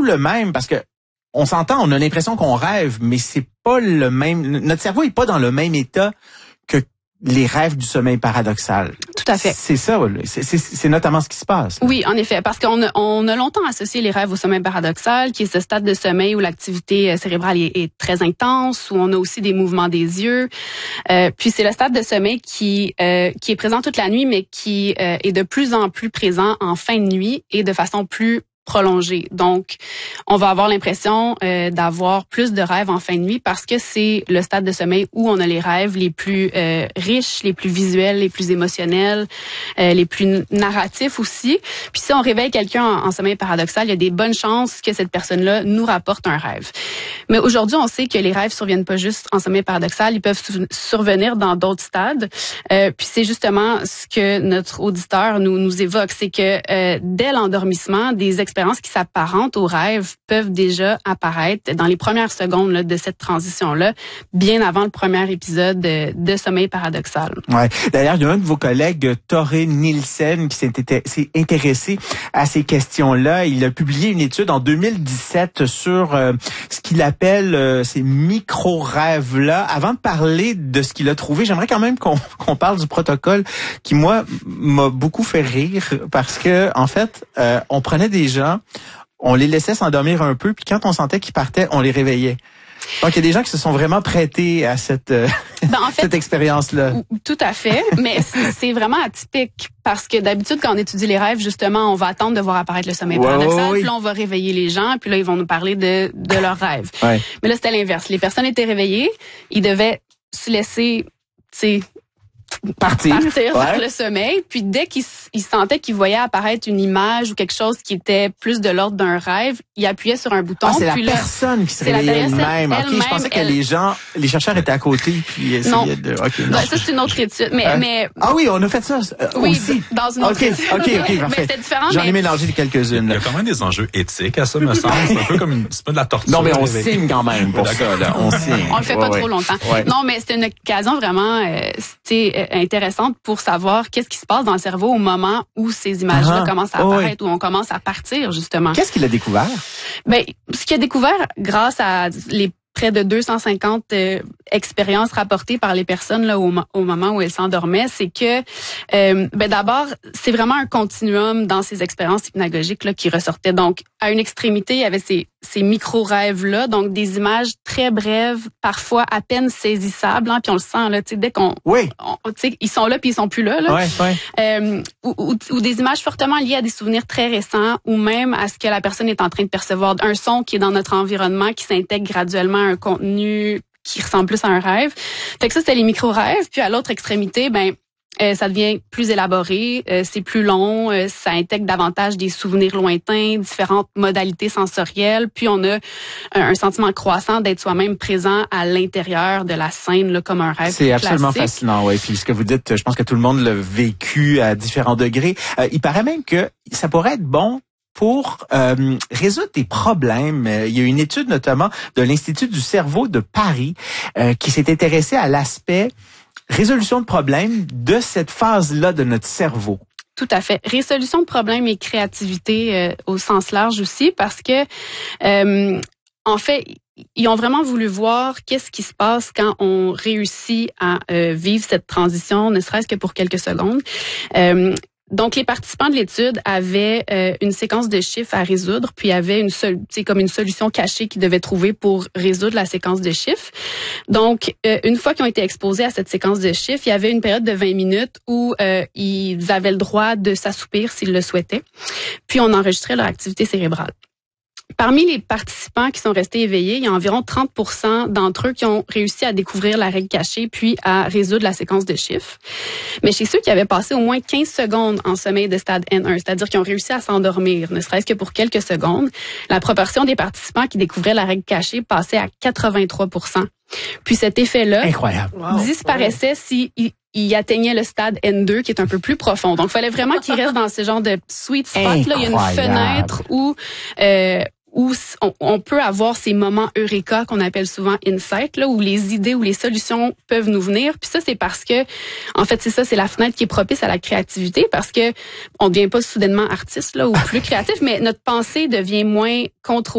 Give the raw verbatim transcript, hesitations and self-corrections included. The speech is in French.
le même parce que on s'entend, on a l'impression qu'on rêve, mais c'est pas le même. Notre cerveau est pas dans le même état que les rêves du sommeil paradoxal. Tout à fait. C'est ça, c'est, c'est, c'est notamment ce qui se passe. Oui, en effet, parce qu'on a, on a longtemps associé les rêves au sommeil paradoxal, qui est ce stade de sommeil où l'activité cérébrale est, est très intense, où on a aussi des mouvements des yeux. Euh, puis c'est le stade de sommeil qui euh, qui est présent toute la nuit, mais qui euh, est de plus en plus présent en fin de nuit et de façon plus prolongée. Donc, on va avoir l'impression euh, d'avoir plus de rêves en fin de nuit parce que c'est le stade de sommeil où on a les rêves les plus euh, riches, les plus visuels, les plus émotionnels, euh, les plus narratifs aussi. Puis si on réveille quelqu'un en, en sommeil paradoxal, il y a des bonnes chances que cette personne-là nous rapporte un rêve. Mais aujourd'hui, on sait que les rêves surviennent pas juste en sommeil paradoxal, ils peuvent survenir dans d'autres stades. Euh, puis c'est justement ce que notre auditeur nous nous évoque, c'est que euh, dès l'endormissement, des expériences qui s'apparentent aux rêves peuvent déjà apparaître dans les premières secondes là, de cette transition-là, bien avant le premier épisode de, de sommeil paradoxal. Ouais. D'ailleurs, il y a un de vos collègues, Toré Nielsen, qui s'est, s'est intéressé à ces questions-là. Il a publié une étude en deux mille dix-sept sur euh, ce qu'il appelle euh, ces micro-rêves-là. Avant de parler de ce qu'il a trouvé, j'aimerais quand même qu'on, qu'on parle du protocole qui, moi, m'a beaucoup fait rire parce que, en fait, euh, on prenait des gens, on les laissait s'endormir un peu, puis quand on sentait qu'ils partaient, on les réveillait. Donc, il y a des gens qui se sont vraiment prêtés à cette, euh, ben, en fait, cette expérience-là. Tout à fait, mais c'est vraiment atypique parce que d'habitude, quand on étudie les rêves, justement, on va attendre de voir apparaître le sommeil ouais, paradoxal, oui. Puis là, on va réveiller les gens, puis là, ils vont nous parler de, de leurs rêves. Ouais. Mais là, c'était l'inverse. Les personnes étaient réveillées, ils devaient se laisser, tu sais, Partir, partir ouais. vers le sommeil. Puis dès qu'ils il sentaient qu'ils voyaient apparaître une image ou quelque chose qui était plus de l'ordre d'un rêve, ils appuyaient sur un bouton. Ah, c'est puis la là, personne qui se réveillait elle-même. Elle ok, je pensais que elle... les gens, les chercheurs étaient à côté puis essayaient non. de. Okay, non. non, ça c'est une autre étude. Mais, hein? mais ah oui, on a fait ça euh, oui, aussi. Dans une autre okay, étude. Ok, ok, parfait. Mais c'était différent. J'en mais... ai mélangé quelques-unes. Il y a quand même des enjeux éthiques à ça, me semble. C'est un peu comme une, c'est pas de la torture. Non, mais on signe quand même pour ça. Là. On signe. On le fait pas ouais, trop ouais. longtemps. Ouais. Non, mais c'était une occasion vraiment, euh, c'était intéressante pour savoir qu'est-ce qui se passe dans le cerveau au moment où ces images-là uh-huh. commencent à apparaître, oh, oui. où on commence à partir, justement. Qu'est-ce qu'il a découvert? Ben, ce qu'il a découvert grâce à les près de deux cent cinquante euh, expériences rapportées par les personnes là au, au moment où elles s'endormaient, c'est que euh, ben d'abord, c'est vraiment un continuum dans ces expériences hypnagogiques là qui ressortait. Donc, à une extrémité, il y avait ces ces micro-rêves-là, donc des images très brèves, parfois à peine saisissables, hein, puis on le sent, là, tu sais, dès qu'on... Oui. Tu sais, ils sont là, puis ils sont plus là, là. Ouais, ouais. Euh, ou, ou, ou des images fortement liées à des souvenirs très récents, ou même à ce que la personne est en train de percevoir. Un son qui est dans notre environnement, qui s'intègre graduellement à un contenu qui ressemble plus à un rêve. Fait que ça, c'était les micro-rêves. Puis à l'autre extrémité, ben... Euh, ça devient plus élaboré, euh, c'est plus long, euh, ça intègre davantage des souvenirs lointains, différentes modalités sensorielles, puis on a un, un sentiment croissant d'être soi-même présent à l'intérieur de la scène là, comme un rêve. C'est classique. Absolument fascinant, oui. Puis ce que vous dites, je pense que tout le monde l'a vécu à différents degrés. Euh, il paraît même que ça pourrait être bon pour euh, résoudre des problèmes. Il y a une étude notamment de l'Institut du cerveau de Paris euh, qui s'est intéressé à l'aspect résolution de problèmes de cette phase-là de notre cerveau. Tout à fait. Résolution de problèmes et créativité euh, au sens large aussi, parce que, euh, en fait, ils ont vraiment voulu voir qu'est-ce qui se passe quand on réussit à euh, vivre cette transition, ne serait-ce que pour quelques secondes. Euh, Donc, les participants de l'étude avaient euh, une séquence de chiffres à résoudre, puis avaient une seule, c'est comme une solution cachée qu'ils devaient trouver pour résoudre la séquence de chiffres. Donc, euh, une fois qu'ils ont été exposés à cette séquence de chiffres, il y avait une période de vingt minutes où euh, ils avaient le droit de s'assoupir s'ils le souhaitaient. Puis, on enregistrait leur activité cérébrale. Parmi les participants qui sont restés éveillés, il y a environ trente pour cent d'entre eux qui ont réussi à découvrir la règle cachée puis à résoudre la séquence de chiffres. Mais chez ceux qui avaient passé au moins quinze secondes en sommeil de stade N un, c'est-à-dire qui ont réussi à s'endormir, ne serait-ce que pour quelques secondes, la proportion des participants qui découvraient la règle cachée passait à quatre-vingt-trois pour cent. Puis cet effet-là Incroyable. disparaissait wow. si il, il atteignait le stade N deux qui est un peu plus profond. Donc, il fallait vraiment qu'il reste dans ce genre de sweet spot. Là, il y a une fenêtre où euh, où on, on peut avoir ces moments eureka qu'on appelle souvent insight, là, où les idées ou les solutions peuvent nous venir. Puis ça, c'est parce que, en fait, c'est ça, c'est la fenêtre qui est propice à la créativité, parce que on devient pas soudainement artiste là ou plus créatif, mais notre pensée devient moins contrôlée.